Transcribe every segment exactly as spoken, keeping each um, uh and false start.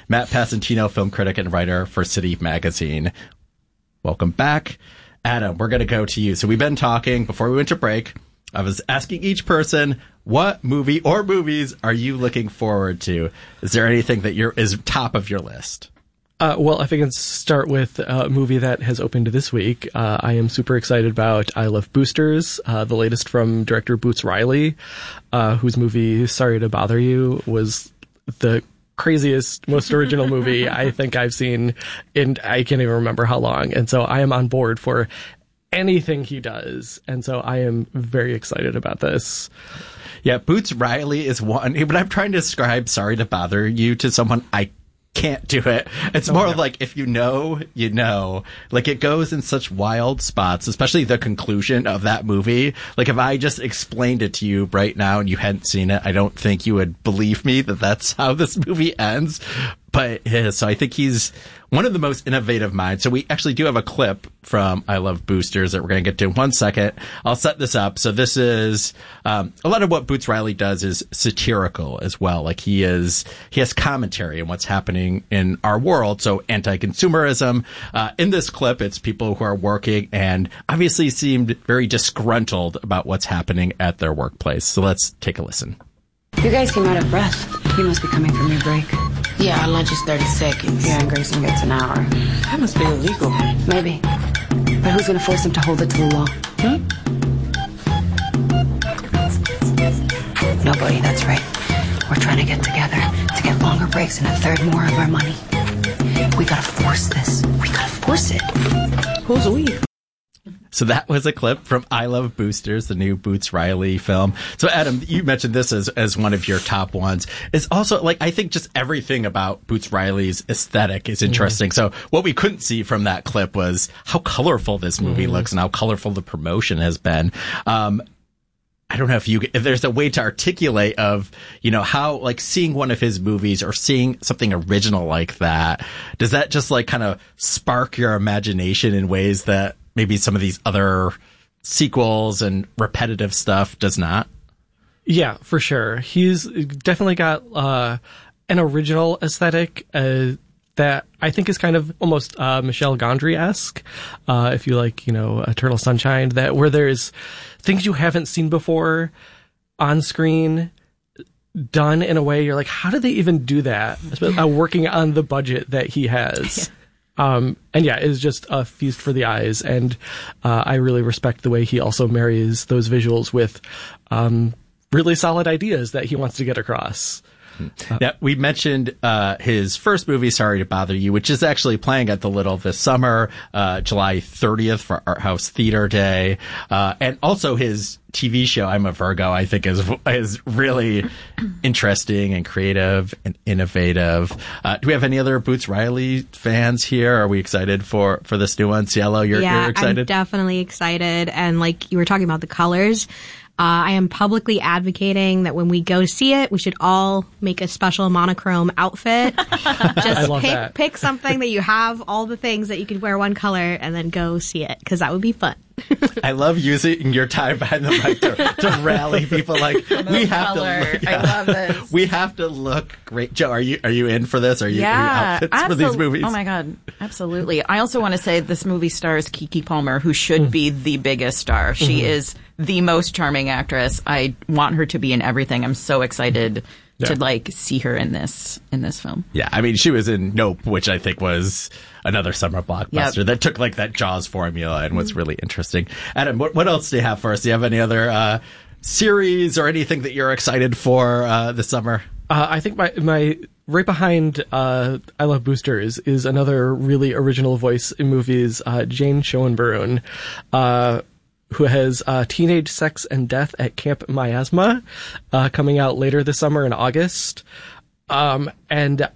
Matt Passantino, film critic and writer for City Magazine. Welcome back. Adam, we're going to go to you. So we've been talking before we went to break. I was asking each person, what movie or movies are you looking forward to? Is there anything that you're, is top of your list? Uh, well, if I can start with a movie that has opened this week, uh, I am super excited about I Love Boosters, uh, the latest from director Boots Riley, uh, whose movie Sorry to Bother You was the craziest, most original movie I think I've seen in, I can't even remember how long. And so I am on board for anything he does. And so I am very excited about this. Yeah, Boots Riley is one. When I'm trying to describe Sorry to Bother You to someone, I can't do it. It's more oh, no. like if you know, you know. Like it goes in such wild spots, especially the conclusion of that movie. Like if I just explained it to you right now and you hadn't seen it, I don't think you would believe me that that's how this movie ends. But yeah, so I think he's one of the most innovative minds. So we actually do have a clip from I Love Boosters that we're going to get to in one second. I'll set this up. So this is um, a lot of what Boots Riley does is satirical as well. Like he is, he has commentary on what's happening in our world. So anti-consumerism. Uh, in this clip, it's people who are working and obviously seemed very disgruntled about what's happening at their workplace. So let's take a listen. You guys seem out of breath. You must be coming from your break. Yeah, our lunch is thirty seconds. Yeah, and Grayson gets an hour. That must be illegal. Maybe. But who's going to force him to hold it to the law? Hmm? Nobody, that's right. We're trying to get together to get longer breaks and a third more of our money. We gotta force this. We gotta force it. Who's we? So that was a clip from I Love Boosters, the new Boots Riley film. So Adam, you mentioned this as, as one of your top ones. It's also like, I think just everything about Boots Riley's aesthetic is interesting. Mm. So what we couldn't see from that clip was how colorful this movie mm. looks and how colorful the promotion has been. Um, I don't know if you, if there's a way to articulate of, you know, how like seeing one of his movies or seeing something original like that, does that just like kind of spark your imagination in ways that maybe some of these other sequels and repetitive stuff does not? Yeah, for sure. He's definitely got uh, an original aesthetic uh, that I think is kind of almost uh, Michel Gondry-esque, uh, if you like, you know, Eternal Sunshine, that where there's things you haven't seen before on screen done in a way you're like, how did they even do that? uh, working on the budget that he has. Um, and yeah, it's just a feast for the eyes. And, uh, I really respect the way he also marries those visuals with, um, really solid ideas that he wants to get across. Uh, yeah, we mentioned, uh, his first movie, Sorry to Bother You, which is actually playing at the Little this summer, uh, July thirtieth for Art House Theater Day. Uh, and also his T V show, I'm a Virgo, I think is, is really interesting and creative and innovative. Uh, do we have any other Boots Riley fans here? Are we excited for, for this new one? Cielo, you're, yeah, you're excited? I'm definitely excited. And like you were talking about the colors, Uh, I am publicly advocating that when we go see it, we should all make a special monochrome outfit. Just pick, that. pick something that you have, all the things that you could wear one color, and then go see it, because that would be fun. I love using your time behind the mic to, to rally people. Like we have color. to. Look, yeah. I love this. We have to look great. Joe, are you are you in for this? Are you, yeah, are you outfits absol- for these movies? Oh my god, absolutely. I also want to say this movie stars Keke Palmer, who should mm. be the biggest star. She mm-hmm. is the most charming actress. I want her to be in everything. I'm so excited yeah. to like see her in this in this film. Yeah, I mean, she was in Nope, which I think was another summer blockbuster yep. that took like that Jaws formula and was really interesting. Adam, what, what else do you have for us? Do you have any other uh, series or anything that you're excited for uh, this summer? Uh, I think my my right behind uh, I Love Boosters is another really original voice in movies, uh, Jane Schoenbrunn, uh, who has uh, Teenage Sex and Death at Camp Miasma uh, coming out later this summer in August. Um, and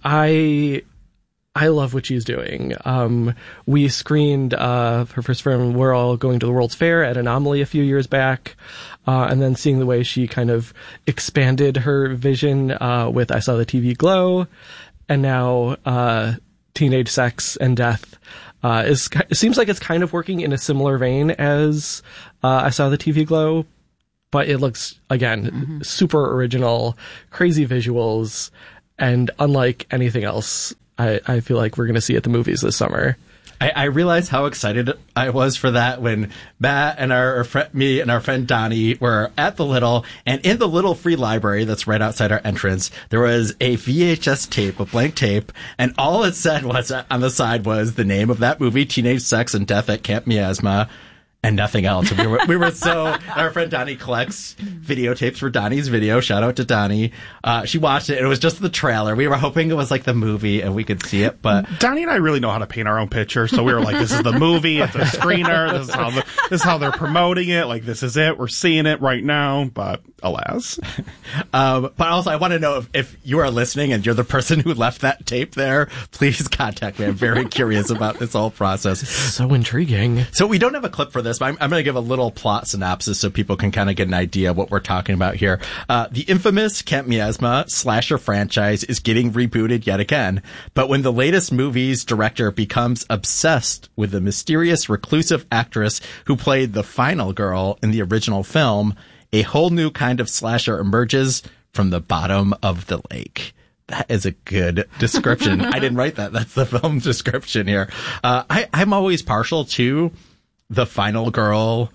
I I love what she's doing. Um, we screened uh, her first film, We're All Going to the World's Fair, at Anomaly a few years back. Uh, and then seeing the way she kind of expanded her vision uh, with I Saw the T V Glow, and now uh, Teenage Sex and Death uh, is it seems like it's kind of working in a similar vein as uh, I Saw the T V Glow, but it looks again mm-hmm. super original, crazy visuals, and unlike anything else, I, I feel like we're going to see at the movies this summer. I, I realized how excited I was for that when Matt and our, our friend, me and our friend Donnie were at the Little, and in the Little free library that's right outside our entrance, there was a V H S tape, a blank tape, and all it said was on the side was the name of that movie, Teenage Sex and Death at Camp Miasma. And nothing else. We were, we were so, our friend Donnie collects videotapes for Donnie's video. Shout out to Donnie. Uh, she watched it and it was just the trailer. We were hoping it was like the movie and we could see it, but. Donnie and I really know how to paint our own picture. So we were like, this is the movie. It's a screener. This is how the, this is how they're promoting it. Like, this is it. We're seeing it right now. But alas. um, but also I want to know if, if you are listening and you're the person who left that tape there, please contact me. I'm very curious about this whole process. So intriguing. So we don't have a clip for this. But I'm, I'm going to give a little plot synopsis so people can kind of get an idea of what we're talking about here. Uh, the infamous Camp Miasma slasher franchise is getting rebooted yet again. But when the latest movie's director becomes obsessed with the mysterious reclusive actress who played the final girl in the original film, a whole new kind of slasher emerges from the bottom of the lake. That is a good description. I didn't write that. That's the film description here. Uh, I, I'm always partial to the final girl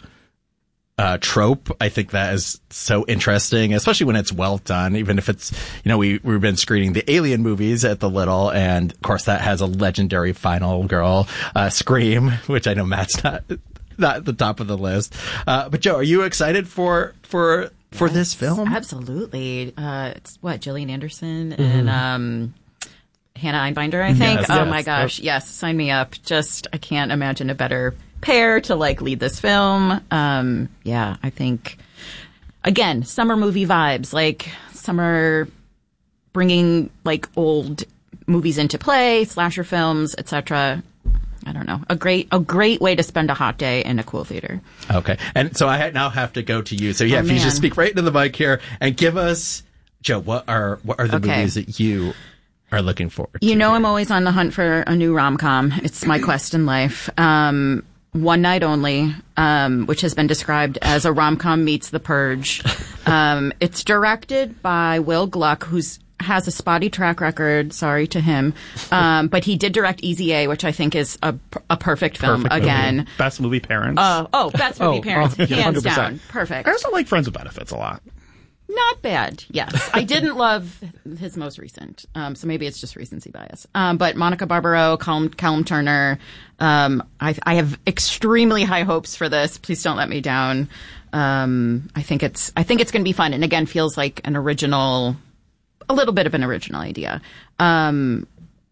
uh trope. I think that is so interesting, especially when it's well done, even if it's, you know, we, we've been screening the Alien movies at the Little, and of course that has a legendary final girl, uh Scream, which I know Matt's not not at the top of the list. Uh but Joe, are you excited for for for yes, this film? Absolutely. Uh it's what, Gillian Anderson mm-hmm. and um Hannah Einbinder, I think. Yes, oh yes. my gosh. Yes, sign me up. Just, I can't imagine a better pair to like lead this film. Um, yeah, I think, again, summer movie vibes, like summer bringing like old movies into play, slasher films, et cetera. I don't know. A great, a great way to spend a hot day in a cool theater. Okay. And so I now have to go to you. So yeah, oh, if you man. just speak right into the mic here and give us, Joe, what are, what are the Okay. movies that you are looking forward to? You know, I'm always on the hunt for a new rom-com. It's my quest in life. Um, One Night Only, um, which has been described as a rom-com meets The Purge. Um, it's directed by Will Gluck, who's has a spotty track record. Sorry to him. Um, but he did direct Easy A, which I think is a, a perfect film Perfect again. movie. Best movie Parents. Uh, oh, best movie Oh, Parents. oh, yeah, hands one hundred percent. down. Perfect. I also like Friends with Benefits a lot. Not bad, yes. I didn't love his most recent, um, so maybe it's just recency bias. Um, but Monica Barbaro, Callum, Callum Turner, um, I, I have extremely high hopes for this. Please don't let me down. Um, I think it's I think it's going to be fun, and again, feels like an original, a little bit of an original idea. Um,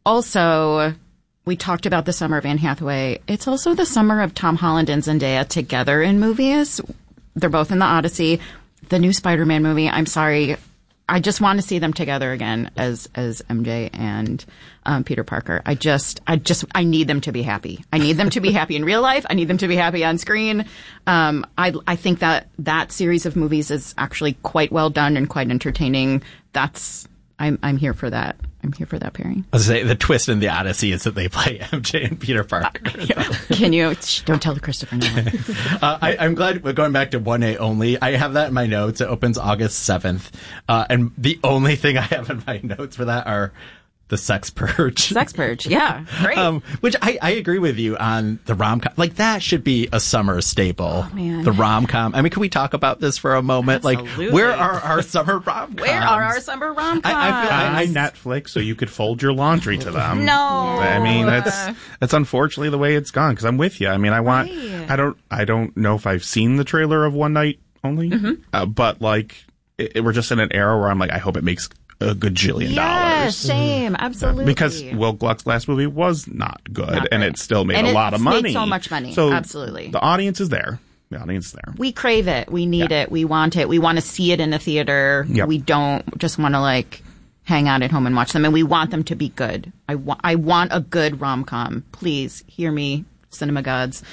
also, we talked about the summer of Anne Hathaway. It's also the summer of Tom Holland and Zendaya together in movies. They're both in the Odyssey. The new Spider-Man movie, I'm sorry, I just want to see them together again as as M J and um, Peter Parker. I just, I just, I need them to be happy. I need them to be happy in real life. I need them to be happy on screen. Um, I, I think that that series of movies is actually quite well done and quite entertaining. That's, I'm, I'm here for that. I'm here for that pairing. I was gonna say the twist in the Odyssey is that they play M J and Peter Parker. Can you shh, don't tell Christopher Nolan? uh, I, I'm glad we're going back to One Day Only. I have that in my notes. It opens August seventh, uh, and the only thing I have in my notes for that are the Sex Purge. Sex Purge, yeah, great. Um, which I, I agree with you on the rom-com. Like, that should be a summer staple. Oh, man. The rom-com. I mean, can we talk about this for a moment? Absolutely. Like, where are our summer rom-coms? Where are our summer rom-coms? I- I feel I like- Netflix, so you could fold your laundry to them. No. I mean, that's that's unfortunately the way it's gone. Because I'm with you. I mean, I want. Right. I don't. I don't know if I've seen the trailer of One Night Only, Mm-hmm. uh, but like, it, it- we're just in an era where I'm like, I hope it makes a gajillion Yeah, dollars. shame, absolutely. Because Will Gluck's last movie was not good, Not and great. it still made And a it's lot of made money. so much money. So Absolutely. the audience is there. The audience is there. We crave it. We need Yeah. it. We want it. We want to see it in the theater. Yep. We don't just want to like hang out at home and watch them. And we want them to be good. I want. I want a good rom-com. Please hear me, cinema gods.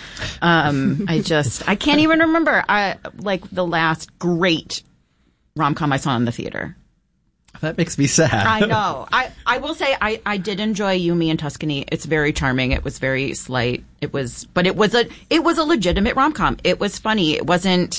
Um, I just. I can't even remember. I like the last great rom-com I saw in the theater. That makes me sad. I know. I, I will say I, I did enjoy You, Me, and Tuscany. It's very charming. It was very slight. It was, but it was a it was a legitimate rom com. It was funny. It wasn't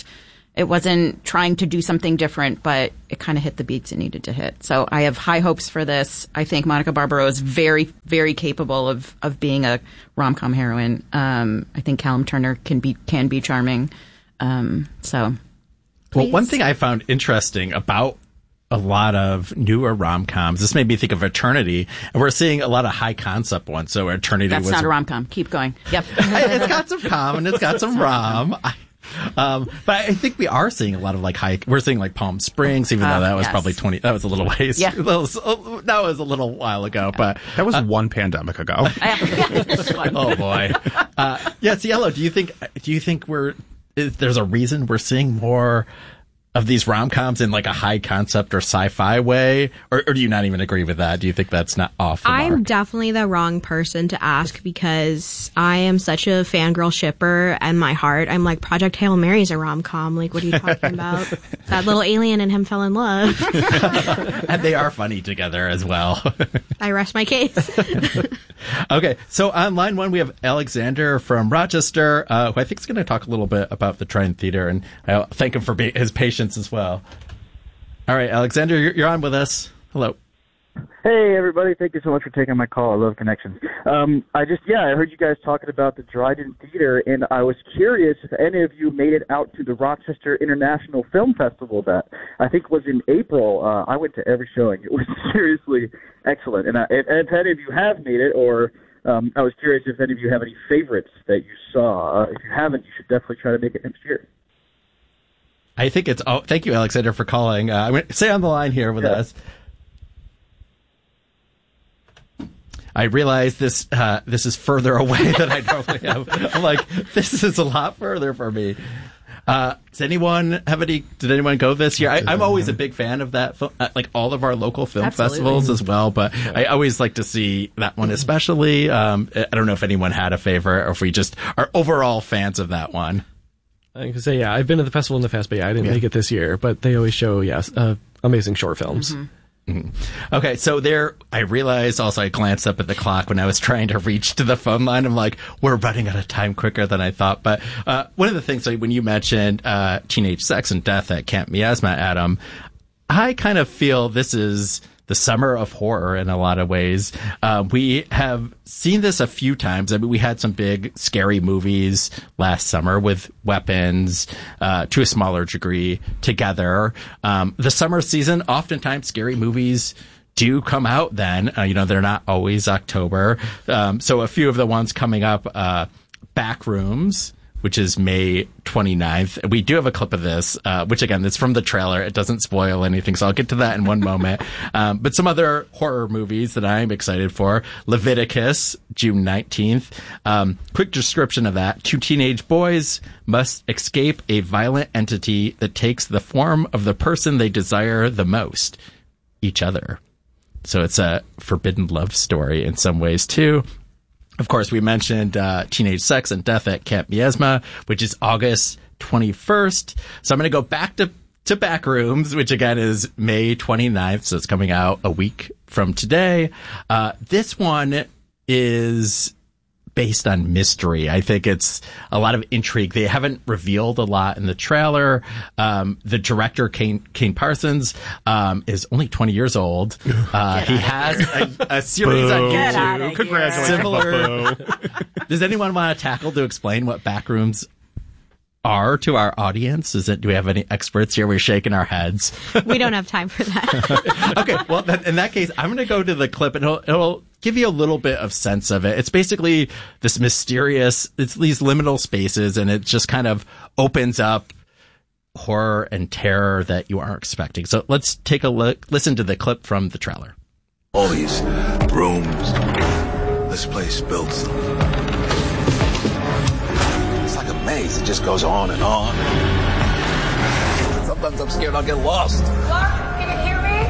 It wasn't trying to do something different, but it kind of hit the beats it needed to hit. So I have high hopes for this. I think Monica Barbaro is very, very capable of, of being a rom-com heroine. Um, I think Callum Turner can be can be charming. Um, so, well, one thing I found interesting about a lot of newer rom-coms, this made me think of Eternity, and we're seeing a lot of high concept ones. So Eternity That's was not a rom-com. Keep going. Yep. It's got some com and it's got some rom. I, um, but I think we are seeing a lot of like high, we're seeing like Palm Springs, even Uh, though that was yes. probably twenty, that was a little ways. Yeah. That was, that was a little while ago, but. That was one pandemic ago. Oh boy. Uh, yeah, Cielo, do you think, do you think we're, is, there's a reason we're seeing more of these rom-coms in like a high concept or sci-fi way, or, or do you not even agree with that? Do you think that's not off the I'm mark? definitely the wrong person to ask because I am such a fangirl shipper, and my heart, I'm like, Project Hail Mary is a rom-com. Like, what are you talking about? That little alien and him fell in love. And they are funny together as well. I rest my case. Okay, so on line one we have Alexander from Rochester, uh, who I think is going to talk a little bit about the Trident Theater, and I thank him for be- his patience as well. All right, Alexander, you're, you're on with us. Hello. Hey, everybody. Thank you so much for taking my call. I love connections. Um, I just, yeah, I heard you guys talking about the Dryden Theater, and I was curious if any of you made it out to the Rochester International Film Festival that I think was in April. Uh, I went to every showing. It was seriously excellent. And, I, and if any of you have made it, or um, I was curious if any of you have any favorites that you saw. Uh, if you haven't, you should definitely try to make it next year. I think it's, oh, thank you, Alexander, for calling. Uh, I'm going to stay on the line here with Yeah. us. I realize this uh, this is further away than I normally have. I'm like, this is a lot further for me. Uh, does anyone have any? Did anyone go this year? I, I'm always a big fan of that, fil- uh, like all of our local film Absolutely. festivals as well. But I always like to see that one, especially. Um, I don't know if anyone had a favorite, or if we just are overall fans of that one. I can say, yeah, I've been to the festival in the past, but yeah, I didn't make it this year. But they always show, yes, uh, amazing short films. Mm-hmm. Mm-hmm. Okay, so there, I realized also I glanced up at the clock when I was trying to reach to the phone line. I'm like, we're running out of time quicker than I thought. But uh, one of the things, like, when you mentioned uh, teenage sex and death at Camp Miasma, Adam, I kind of feel this is the summer of horror in a lot of ways. Uh, we have seen this a few times. I mean, we had some big scary movies last summer with Weapons, uh, to a smaller degree, Together. Um, the summer season, oftentimes scary movies do come out then. Uh, you know, they're not always October. Um, so a few of the ones coming up, uh, Backrooms, which is May twenty-ninth. We do have a clip of this, uh, which again, it's from the trailer. It doesn't spoil anything, so I'll get to that in one moment. Um, but some other horror movies that I'm excited for. Leviticus, June nineteenth. Um, quick description of that. Two teenage boys must escape a violent entity that takes the form of the person they desire the most, each other. So it's a forbidden love story in some ways, too. Of course, we mentioned uh, Teenage Sex and Death at Camp Miasma, which is August twenty-first. So I'm going to go back to, to Backrooms, which again is May twenty-ninth. So it's coming out a week from today. Uh, this one is based on mystery. I think it's a lot of intrigue. They haven't revealed a lot in the trailer. Um, the director, Kane, Kane Parsons, um, is only twenty years old. Uh, he has a, a series Boo. on Get outta YouTube. here. Congratulations. Similar. Boo. Does anyone want to tackle to explain what Backrooms are to our audience? Is it, do we have any experts here? We're shaking our heads. We don't have time for that. Okay, well, then, in that case, I'm going to go to the clip, and it'll, it'll give you a little bit of sense of it. It's basically this mysterious, it's these liminal spaces, and it just kind of opens up horror and terror that you aren't expecting. So let's take a look, listen to the clip from the trailer. All these rooms, this place builds them. It's like a maze. It just goes on and on. Sometimes I'm scared I'll get lost. Clark, can you hear me?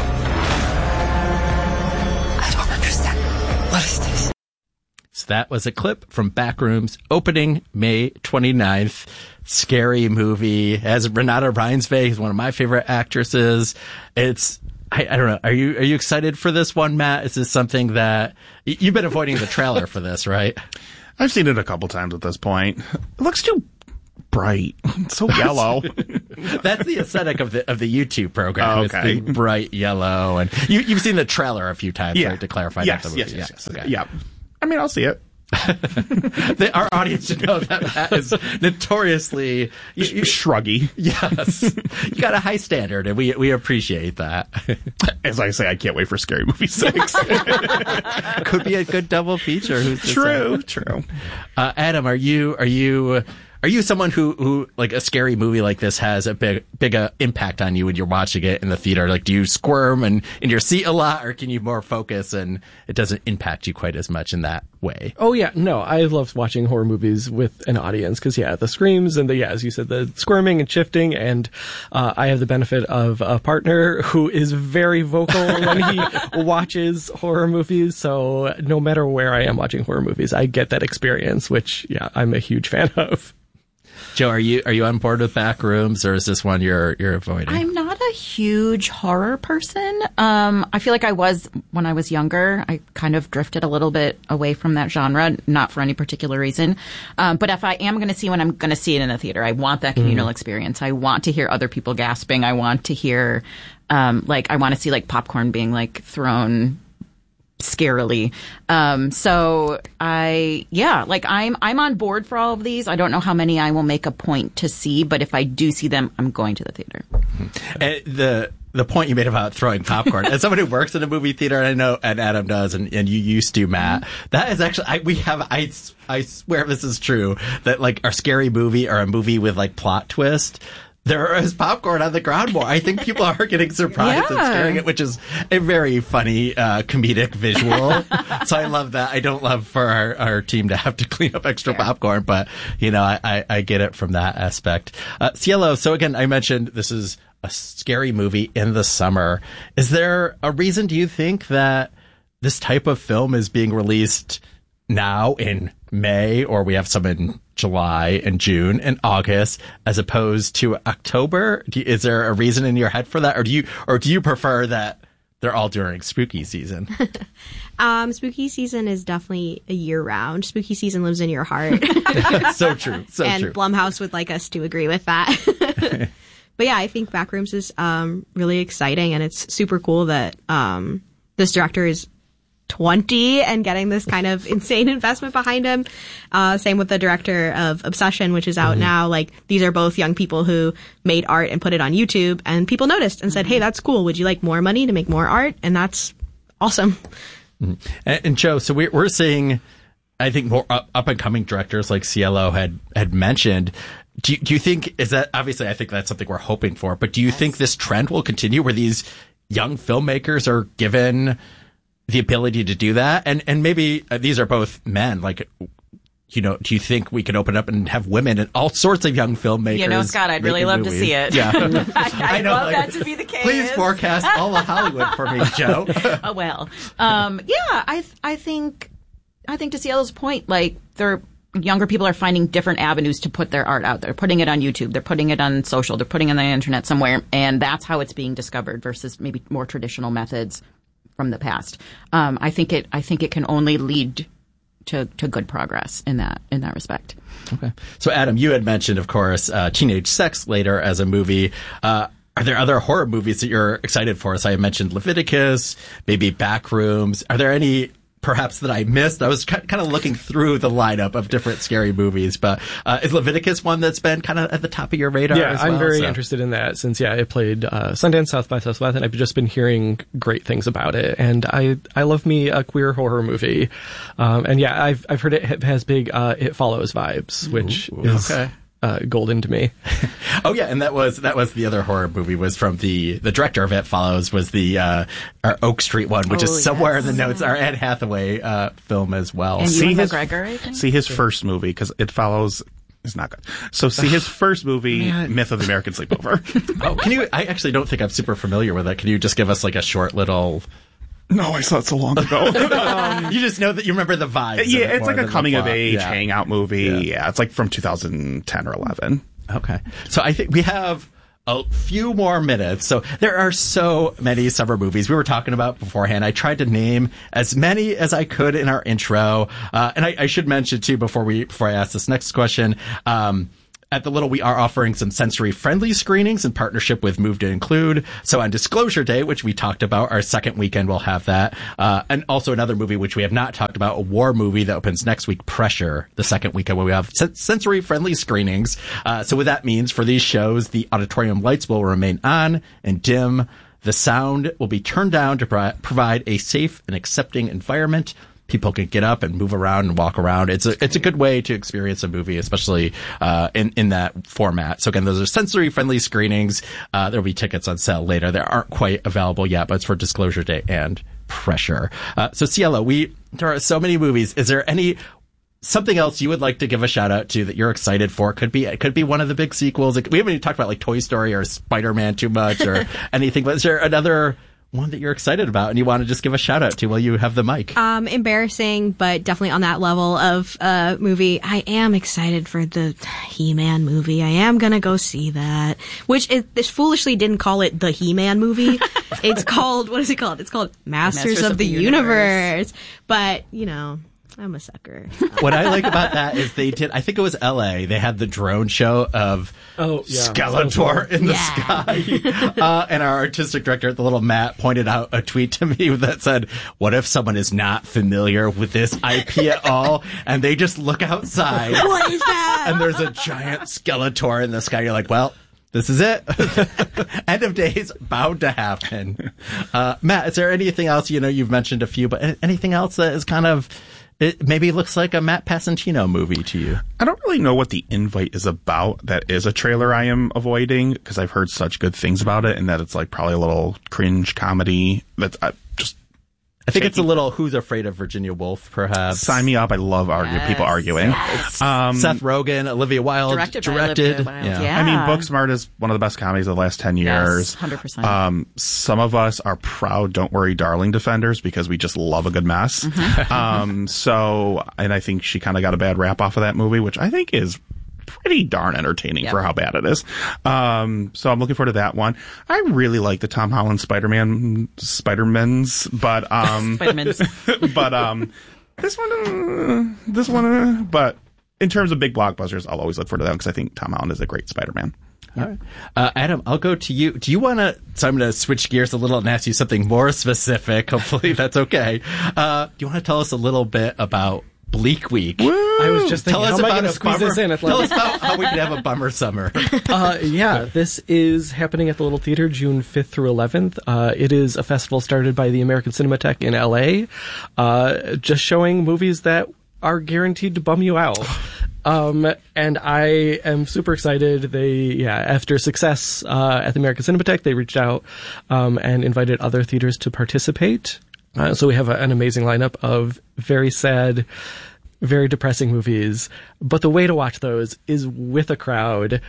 I don't understand. What is this? So that was a clip from Backrooms, opening May twenty-ninth. Scary movie. Has Renata Reinsve, who's one of my favorite actresses. It's, I, I don't know. Are you, are you excited for this one, Matt? Is this something that, you've been avoiding the trailer for this, right? I've seen it a couple times at this point. It looks too bright. It's so yellow. That's the aesthetic of the of the YouTube program. Oh, It's okay. the bright yellow, and you, you've seen the trailer a few times, Yeah. right? To clarify, Yes, not the movie. yes, yes, yes. Okay. Yeah. I mean, I'll see it. The, our audience should know that that is notoriously you, you, Shruggy. yes. You got a high standard, and we we appreciate that. As I say, I can't wait for Scary Movie six. Could be a good double feature. Who's to say? True, true. Uh, Adam, are you are you are you someone who, who like a scary movie like this has a big big uh, impact on you when you're watching it in the theater? Like, do you squirm and in your seat a lot, or can you more focus and it doesn't impact you quite as much in that way? Oh yeah, no, I love watching horror movies with an audience because yeah, the screams and the yeah, as you said, the squirming and shifting, and uh, I have the benefit of a partner who is very vocal when he watches horror movies. So no matter where I am watching horror movies, I get that experience, which yeah, I'm a huge fan of. Joe, are you are you on board with Backrooms, or is this one you're you're avoiding? I'm not a huge horror person. Um, I feel like I was when I was younger. I kind of drifted a little bit away from that genre, not for any particular reason. Um, but if I am going to see one, I'm going to see it in a theater. I want that communal mm. experience. I want to hear other people gasping. I want to hear, um, like, I want to see like popcorn being like thrown scarily. Um, so I, yeah, like I'm, I'm on board for all of these. I don't know how many I will make a point to see, but if I do see them, I'm going to the theater. And the, the point you made about throwing popcorn, as someone who works in a movie theater, and I know, and Adam does, and, and you used to, Matt, that is actually, I, we have, I, I swear this is true, that like our scary movie or a movie with like plot twist, there is popcorn on the ground more. I think people are getting surprised Yeah. and staring at, which is a very funny, uh, comedic visual. So I love that. I don't love for our, our team to have to clean up extra Yeah. popcorn, but, you know, I, I, I get it from that aspect. Uh, Cielo, so again, I mentioned this is a scary movie in the summer. Is there a reason, do you think, that this type of film is being released now in May, or we have some in July and June and August, as opposed to October? Do you, is there a reason in your head for that, or do you, or do you prefer that they're all during spooky season? Um, spooky season is definitely a year round. Spooky season lives in your heart. So true, so and true. Blumhouse would like us to agree with that. But yeah, I think Backrooms is um, really exciting, and it's super cool that um, this director is twenty and getting this kind of insane investment behind him. Uh, same with the director of Obsession, which is out mm-hmm. now. Like, these are both young people who made art and put it on YouTube, and people noticed and said, hey, that's cool. Would you like more money to make more art? And that's awesome. Mm-hmm. And, and Joe, so we're, we're seeing, I think, more up, up and coming directors like Cielo had, had mentioned. Do you, do you think, is that, obviously I think that's something we're hoping for, but do you think this trend will continue where these young filmmakers are given the ability to do that? And and maybe uh, these are both men, like, you know, do you think we could open up and have women and all sorts of young filmmakers? You know, Scott, I'd really love movies? to see it. Yeah. I, I'd know, love like, that to be the case. Please forecast all of Hollywood for me, Joe. Oh, well. Um, yeah, I I think, I think to Cielo's point, like, they're, younger people are finding different avenues to put their art out there. They're putting it on YouTube. They're putting it on social. They're putting it on the internet somewhere. And that's how it's being discovered versus maybe more traditional methods from the past. Um, I think it, I think it can only lead to, to good progress in that, in that respect. Okay. So Adam, you had mentioned, of course, uh, Teenage Sex later as a movie. Uh, are there other horror movies that you're excited for? So I mentioned Leviticus, maybe Backrooms. Are there any perhaps that I missed? I was kind of looking through the lineup of different scary movies, but uh, is Leviticus one that's been kind of at the top of your radar? Yeah, as I'm well? very so. interested in that since, yeah, it played uh, Sundance, South by Southwest, and I've just been hearing great things about it. And I I love me a queer horror movie. Um, and yeah, I've I've heard it has big uh, It Follows vibes, which Ooh, is okay. uh, golden to me. Oh yeah, and that was that was the other horror movie was from the the director of It Follows was the uh, our Oak Street one, which Oh, is somewhere yes. in the notes. Our Anne Hathaway uh, film as well. And See Ewan his- McGregor, I think? See his first movie, because It Follows is not good. So see his first movie, Myth of the American Sleepover. Oh, can you? I actually don't think I'm super familiar with it. Can you just give us like a short little? No, I saw it so long ago. Um, you just know that you remember the vibes. yeah, of it it's more like a than the coming of plot. age Yeah. hangout movie. Yeah. Yeah. It's like from two thousand ten or eleven. Okay. So I think we have a few more minutes. So there are so many summer movies we were talking about beforehand. I tried to name as many as I could in our intro. Uh, and I, I should mention too, before we, before I ask this next question, um, At the Little, we are offering some sensory-friendly screenings in partnership with Move to Include. So on Disclosure Day, which we talked about, our second weekend we'll have that. Uh, and also another movie which we have not talked about, a war movie that opens next week, Pressure, the second weekend where we have sen- sensory-friendly screenings. Uh, so what that means for these shows, the auditorium lights will remain on and dim. The sound will be turned down to pro- provide a safe and accepting environment. People can get up and move around and walk around. It's a it's a good way to experience a movie, especially uh, in in that format. So again, those are sensory friendly screenings. Uh, there will be tickets on sale later. They aren't quite available yet, but it's for Disclosure Day and Pressure. Uh, so Cielo, we there are so many movies. Is there any something else you would like to give a shout out to that you're excited for? It could be it could be one of the big sequels. It, we haven't even talked about like Toy Story or Spider-Man too much or anything. But is there another one that you're excited about and you want to just give a shout out to while you have the mic? Um, embarrassing, but definitely on that level of uh movie. I am excited for the He-Man movie. I am gonna go see that. Which is, this foolishly didn't call it the He-Man movie. It's called, what is it called? It's called Masters, Masters of, of the, the Universe. Universe. But, you know, I'm a sucker. What I like about that is they did, I think it was L A, they had the drone show of oh, yeah. Skeletor in the yeah. sky. Uh, and our artistic director, the little Matt, pointed out a tweet to me that said, what if someone is not familiar with this I P at all? And they just look outside. What is that? And there's a giant Skeletor in the sky. You're like, well, this is it. End of days bound to happen. Uh, Matt, is there anything else? You know, you've mentioned a few, but anything else that is kind of, it maybe looks like a Matt Passantino movie to you? I don't really know what the invite is about. That is a trailer I am avoiding because I've heard such good things about it and that it's like probably a little cringe comedy. That's I just. I think shaky. it's a little Who's Afraid of Virginia Woolf, perhaps. Sign me up. I love argue Yes. people arguing. Yes. Um, Seth Rogen, Olivia Wilde. Directed by directed. Olivia Wilde. Yeah. Yeah. I mean, Booksmart is one of the best comedies of the last ten years. Yes, one hundred percent. Um, some of us are proud Don't Worry Darling defenders because we just love a good mess. Mm-hmm. um, so, and I think she kind of got a bad rap off of that movie, which I think is pretty darn entertaining Yep. for how bad it is. Um, so I'm looking forward to that one. I really like the Tom Holland Spider-Man, Spider-Mans, but, um, Spider-Mans. but, um, this one, uh, this one, uh, but in terms of big blockbusters, I'll always look forward to that because I think Tom Holland is a great Spider-Man. All right. Uh, Adam, I'll go to you. Do you want to, so I'm going to switch gears a little and ask you something more specific. Hopefully that's okay. Uh, do you want to tell us a little bit about Bleak Week? I was just thinking, Tell us how am I about going to a squeeze bummer, this in? At Tell like, us about how we can have a bummer summer. uh, yeah, this is happening at the Little Theater June fifth through eleventh. Uh, it is a festival started by the American Cinematheque in L A, uh, just showing movies that are guaranteed to bum you out. Um, and I am super excited. They, yeah, after success, uh, at the American Cinematheque, they reached out, um, and invited other theaters to participate. Uh, so we have a, an amazing lineup of very sad, very depressing movies. But the way to watch those is with a crowd,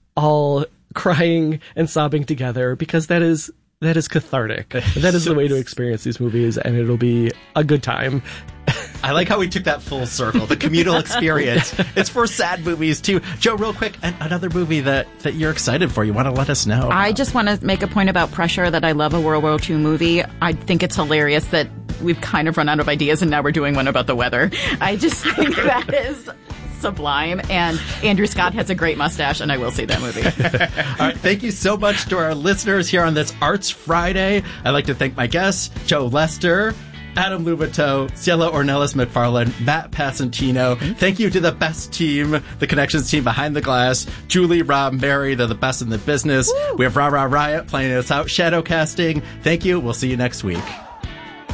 all crying and sobbing together, because that is, that is cathartic. That is the way to experience these movies, and it'll be a good time. I like how we took that full circle, the communal experience. It's for sad movies, too. Joe, real quick, an- another movie that, that you're excited for. You want to let us know? I just want to make a point about Pressure, that I love a World War Two movie. I think it's hilarious that we've kind of run out of ideas and now we're doing one about the weather. I just think that is sublime, and Andrew Scott has a great mustache, and I will see that movie. All right, thank you so much to our listeners here on this Arts Friday. I'd like to thank my guests, Joe Lester, Adam Lubato, Cielo Ornelas McFarland, Matt Passantino. Thank you to the best team, the Connections team behind the glass, Julie, Rob, Mary. They're the best in the business. Woo! We have Ra Ra Riot playing us out, shadowcasting. Thank you. We'll see you next week.